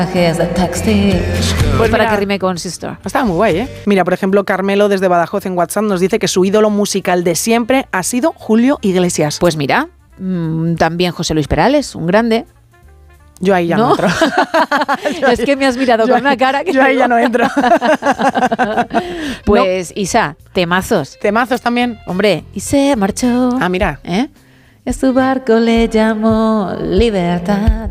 Pues para que rime con Sister. Estaba muy guay, ¿eh? Mira, por ejemplo, Carmelo desde Badajoz en WhatsApp nos dice que su ídolo musical de siempre ha sido Julio Iglesias. Pues mira, también José Luis Perales, un grande. Yo ahí ya no entro. Es que me has mirado con una cara que... Yo ahí ya no entro. Pues no. Isa, temazos. Temazos también. Hombre, y se marchó. Ah, mira. A su barco le llamó Libertad.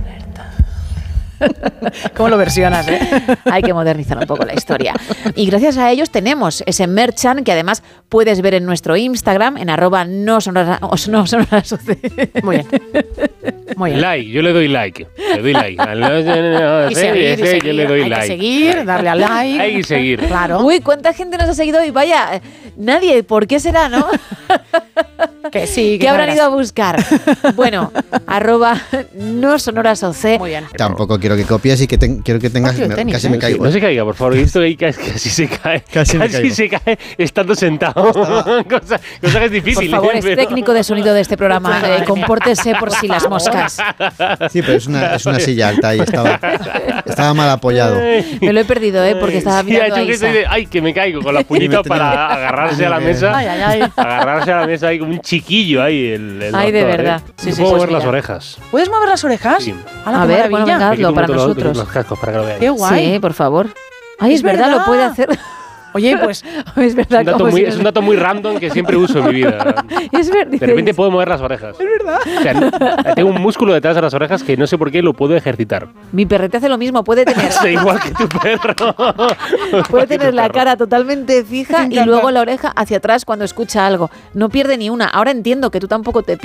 ¿Cómo lo versionas, Hay que modernizar un poco la historia. Y gracias a ellos tenemos ese merchan que además puedes ver en nuestro Instagram en @nosonorasOC. Muy bien. Muy bien. Like, yo le doy like. Le doy like. Y seguir. Yo le doy Hay like. que seguir, darle a like. Hay que seguir. Claro. Uy, ¿cuánta gente nos ha seguido hoy? Vaya, nadie. ¿Por qué será, no? Que sí. ¿Qué habrán ido a buscar? Bueno, @nosonorasOC. Muy bien. Tampoco quiero que copies y que quiero que tengas... tenis, casi me caigo. No se caiga, por favor. Esto ahí casi se cae. Casi se cae estando sentado. cosa que es difícil. Por favor, es técnico de sonido de este programa. Compórtese por si las moscas. Sí, pero es una silla alta y estaba mal apoyado. Me lo he perdido, porque estaba mirando a Isa. Ay, que me caigo con las puñitas para agarrarse a la mesa. Ay. Agarrarse a la mesa ahí como un chiquillo ahí. El Ay, de verdad. Sí, puedo mover las orejas. ¿Puedes mover las orejas? Sí. A ver, bueno, venga, hazlo para nosotros. Los cascos para que lo veáis. Qué guay. Sí, por favor. Ay, es verdad, lo puede hacer. Oye, pues... Es verdad. Es un dato muy random que siempre uso en mi vida. Es verdad. De repente puedo mover las orejas. Es verdad. O sea, tengo un músculo detrás de las orejas que no sé por qué lo puedo ejercitar. Mi perrete hace lo mismo, puede tener... Soy igual que tu perro. Puede tener la cara totalmente fija y luego la oreja hacia atrás cuando escucha algo. No pierde ni una. Ahora entiendo que tú tampoco te